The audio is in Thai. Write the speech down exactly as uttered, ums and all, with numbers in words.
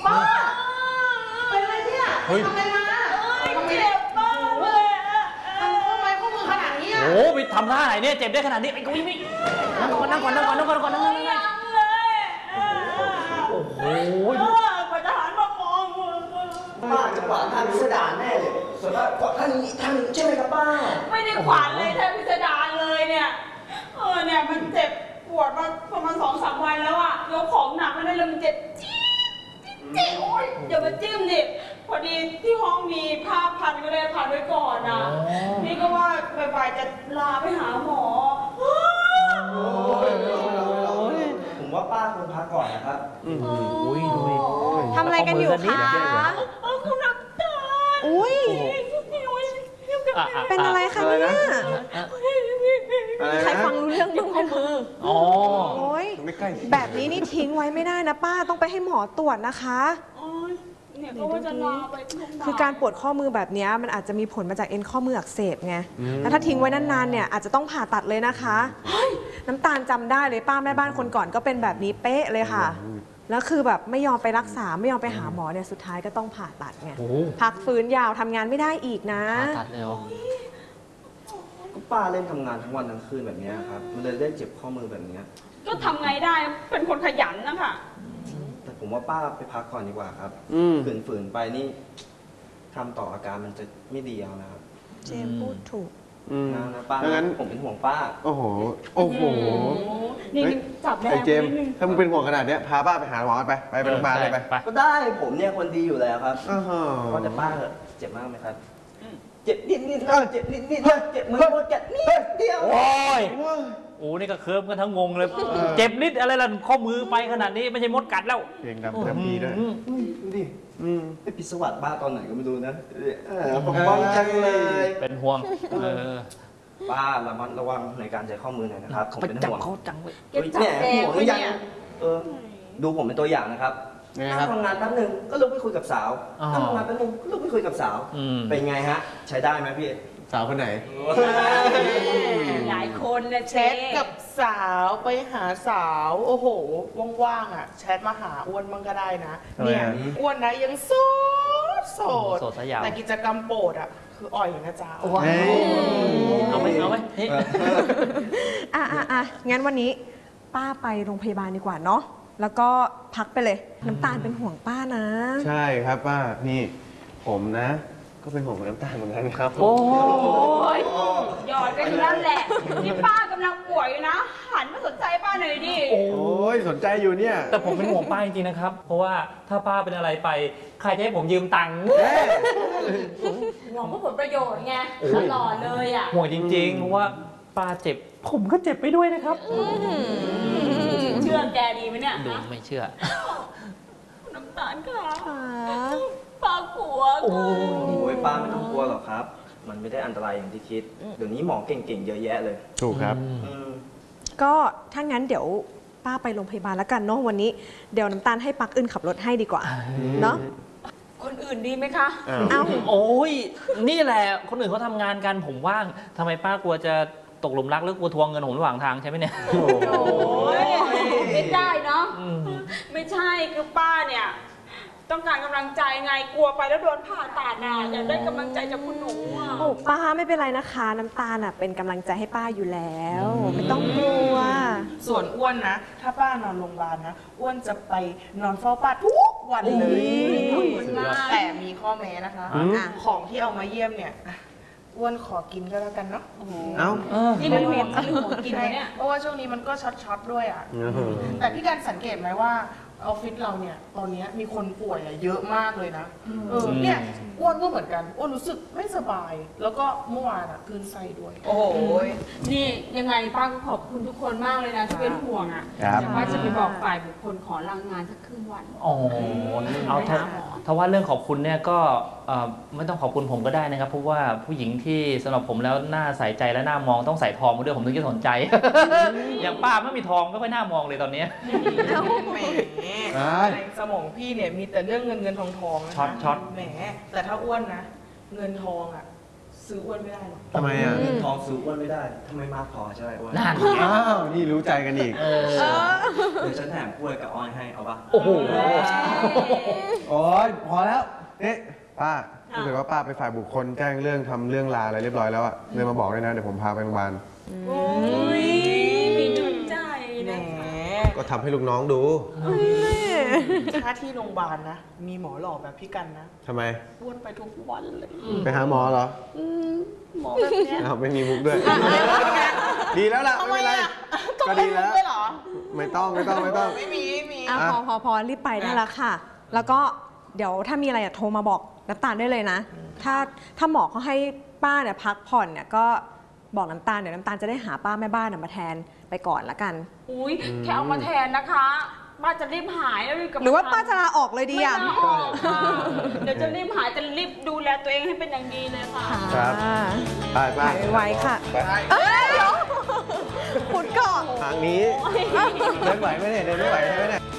ป้าเป็นอะไรเนี่ยทำอะไรมาทำไมเจ็บป้าเลยทำข้อไม้ข้อมือขนาดนี้อ่ะโอ้ไปทำท่าไหนเนี่ยเจ็บได้ขนาดนี้ไอ้กุ้ยไม่นั่งก่อนนั่งก่อนนั่งก่อนนั่งก่อนนั่งก่อนนั่งก่อนนั่งโอ้โหกว่าจะหันมามองป้าจะขวางทางพิสดารแน่เลยส่วนมากขวางทางนี้ทางนี้ใช่ไหมครับป้าไม่ได้ขวานเลยแทบพิสดารเลยเนี่ยเออเนี่ยมันเจ็บปวดมาประมาณสองสามวันแล้วอ่ะยกของหนักไม่ได้เลยมันเจ็บจี๊ดจี๊ดโอ๊ยอย่ามาจิ้มดิพอดีที่ห้องมีผ้าพันก็เลยพันไว้ก่อนนะนี่ก็ว่าบ่ายๆจะลาไปหาหมอผมว่าป้าควรพักก่อนนะครับอุ้ยดูดิทำอะไรกันอยู่คะเออคุณน้ำตาลอุ้ยเป็นอะไรคะเนี่ยใครฟังรู้เรื่องบ้างไหมคะอ๋อโอ้ยแบบนี้นี่ทิ้งไว้ไม่ได้นะป้าต้องไปให้หมอตรวจนะคะเนี่ยก็ว่าจะลาไปคือการปวดข้อมือแบบนี้มันอาจจะมีผลมาจากเอ็นข้อมืออักเสบไงแล้วถ้าทิ้งไว้นานๆเนี่ยอาจจะต้องผ่าตัดเลยนะคะน้ำตาลจำได้เลยป้าแม่บ้านคนก่อนก็เป็นแบบนี้เป๊ะเลยค่ะแล้วคือแบบไม่ยอมไปรักษาไม่ยอมไปหาหมอเนี่ยสุดท้ายก็ต้องผ่าตัดไงพักฟื้นยาวทำงานไม่ได้อีกนะผ่าตัดเลยก็ป้าเล่นทำงานทั้งวันทั้งคืนแบบนี้ครับมันเลยเล่นเจ็บข้อมือแบบนี้ก็ทำไงได้เป็นคนขยันนะคะแต่ผมว่าป้าไปพักก่อนดีกว่าครับฝืนๆไปนี่ทำต่ออาการมันจะไม่ดีเอานะครับเจมพูดถูกนะนะป้างั้นผมเป็นห่วงป้าโอ้โหโอ้โหนี่จับแรงไอ้เจมถ้ามึงเป็นห่วงขนาดนี้พาป้าไปหาหมอไปไปไปโรงพยาบาลเลยไปก็ได้ผมเนี่ยคนดีอยู่แล้วครับก็แต่ป้าเจ็บมากไหมครับเจ็บนิดนิดเจ็บนิดนิดเจ็บมือเจ็บนิดเดียวโอ้ยโอ้นี่ก็เคิร์ฟกันทั้งงงเลยเจ็บนิดอะไรล่ะข้อมือไปขนาดนี้ไม่ใช่มดกัดแล้วเพลงดำดำดีด้วยดูดิไอ้พิศวาสบ้าตอนไหนก็ไม่รู้นะปกป้องจังเลยเป็นห่วงป้าระมัดระวังในการใช้ข้อมือหน่อยนะครับผมเป็นห่วงเขาจังเลยเนี่ยห่วงหรือยังเออดูผมเป็นตัวอย่างนะครับถ้าทำงานแป๊บนึงก็ลุกไปคุยกับสาวถ้าทำงานแป๊บนึงก็ลุกไปคุยกับสาวเป็นไงฮะใช้ได้ไหมพี่สาวคนไหนหลายคนนะแชทกับสาวไปหาสาวโอ้โหว่างๆอ่ะแชทมาหาอ้วนมั่งก็ได้นะเนี่ยอ้วนนะยังโสดโสดแต่กิจกรรมโปรดอ่ะคืออ่อยนะจ๊ะเอาไหมเอาไหมอ่ะอ่ะอ่ะงั้นวันนี้ป้าไปโรงพยาบาลดีกว่าเนาะแล้วก็พักไปเลยน้ำตาลเป็นห่วงป้านะใช่ครับป้านี่ผมนะก็เป็นห่วงน้ำตาลเหมือนกันครับโอ้ยหยอดกันอยู่นั่นแหละนี่ป้ากำลังป่วยนะหันมาสนใจป้าหน่อยดิโอ้ยสนใจอยู่เนี่ยแต่ผมเป็นห่วงป้าจริงๆนะครับเพราะว่าถ้าป้าเป็นอะไรไปใครจะให้ผมยืมตังค์หวังว่าผลประโยชน์ไงตลอดเลยอ่ะห่วงจริงๆเพราะว่าป้าเจ็บผมก็เจ็บไปด้วยนะครับเชื่อแกดีไหมเนี่ยดูไม่เชื่อน้ำตาลค่ะป้ากลัวโอ้ยป้าไม่ต้องกลัวหรอกครับมันไม่ได้อันตรายอย่างที่คิดเดี๋ยวนี้หมอเก่งๆเยอะแยะเลยถูกครับก็ถ้างั้นเดี๋ยวป้าไปโรงพยาบาลแล้วกันเนาะวันนี้เดี๋ยวน้ำตาลให้ปักอื่นขับรถให้ดีกว่าเนาะคนอื่นดีไหมคะอ้าวโอ้ยนี่แหละคนอื่นเขาทำงานกันผมว่างทำไมป้ากลัวจะตกหลุมรักหรือกลัวทวงเงินผมระหว่างทางใช่ไหมเนี่ยโอ้ยไม่ได้เนาะไม่ใช่คือป้าเนี่ยต้องการกำลังใจไงกลัวไปแล้วโดนผ่าตัดน่ะอยากได้กำลังใจจากคุณหนูอ่ะโอ้ป้าไม่เป็นไรนะคะน้ำตาลอ่ะเป็นกำลังใจให้ป้าอยู่แล้วไม่ต้องกลัวส่วนอ้วนนะถ้าป้านอนโรงพยาบาลนะอ้วนจะไปนอนเฝ้าป้าทุกวันเลยแต่มีข้อแม้นะคะของที่เอามาเยี่ยมเนี่ยอ้วนขอกินก็แล้วกันเนาะเอ้านี่มันเม็ดหรือหัวกินเนี่ยเพราะว่าช่วงนี้มันก็ช็อตๆด้วยอ่ะแต่พี่การสังเกตไหมว่าออฟฟิศเราเนี่ยตอนนี้มีคนป่วยเยอะมากเลยนะเออเนี่ยอ้วนก็เหมือนกันอ้วนรู้สึกไม่สบายแล้วก็เมื่อวานอ่ะคลื่นไส้ด้วยโอ้โหนี่ยังไงป้าก็ขอบคุณทุกคนมากเลยนะที่เป็นห่วงอ่ะแต่ว่าจะไปบอกฝ่ายบุคคลขอลางงานสักครึ่งวันอ๋อเอาถ้าถ้าว่าเรื่องขอบคุณเนี่ยก็ไม่ต้องขอบคุณผมก็ได้นะครับเพราะว่าผู้หญิงที่สำหรับผมแล้วหน้าใส่ใจและหน้ามองต้องใส่ทองมาด้วยผมถึงจะสนใจอย่างป้าไม่มีทองไม่ค่อยหน้ามองเลยตอนนี้สมองพี่เนี่ยมีแต่เรื่องเงินเงินทองทองช็อตช็อตแหมแต่ถ้าอ้วนนะเงินทองอ่ะซื้ออ้วนไม่ได้หรอกทำไมอ่ะเงินทองซื้ออ้วนไม่ได้ทำไมมากพอใช่ไหมอ้วนนั่นไงอ้าว นี่รู้ใจกันอีกเออเดี๋ยวฉันแถมกล้วยกับอ้อยให้เอาปะโอ้โหโอ้ยพอแล้วนี่ป้าถ้าเกิดว่าป้าไปฝ่ายบุคคลแจ้งเรื่องทำเรื่องลาอะไรเรียบร้อยแล้วอะเลยมาบอกด้วยนะเดี๋ยวผมพาไปโรงพยาบาลโอ้ยมีน้ำใจแหมนะก็ทำให้ลูกน้องดูถ้าที่โรงพยาบาลนะ มีหมอหล่อแบบพี่กันนะทำไมอ้วนไปทุกวันเลยไปหาหมอเหรออืมหมอแบบเนี้ยอ้าวไม่มีมุกด้วย ดีแล้วล่ะทำไม่ไมเป็นไรอ่ะก็ดีแล้วต้องให้มุกด้วยเหรอไม่ต้องไม่ต้องไม่ต้องไม่มีไม่มีอ่ะพอพอพอรีบไปได้แล้วค่ะ แล้วก็เดี๋ยวถ้ามีอะไรอะโทรมาบอกน้ำตาลได้เลยนะ ถ้าถ้าหมอเขาให้ป้าเนี่ยพักผ่อนเนี่ยก็บอกน้ำตาลเดี๋ยวน้ำตาลจะได้หาป้าแม่บ้านน่ะมาแทนไปก่อนละกันอุ้ยแค่เอามาแทนนะคะป้าจะรีบหายแล้วรีบกลับหรือว่าทำป้าจะลาออกเลยดีไม่อ่ะลาออกค่ะเดี๋ยวจะรีบหายจะรีบดูแลตัวเองให้เป็นอย่างดีเลยค่ะครับ ไปไปหายไวๆค่ะไปเอ้ยเดี๋ยวคุณก่อนทางนี้ เดินไหวไหมเนี่ยเดินไม่ไหวใช่ไหมเนี่ย